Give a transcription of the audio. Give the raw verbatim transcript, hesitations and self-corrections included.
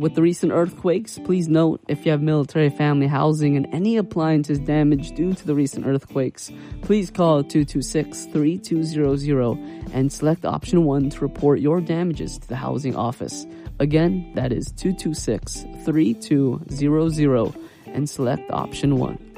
With the recent earthquakes, please note if you have military family housing and any appliances damaged due to the recent earthquakes, please call two two six, three two zero zero and select option one to report your damages to the housing office. Again, that is two two six, three two zero zero and select option one.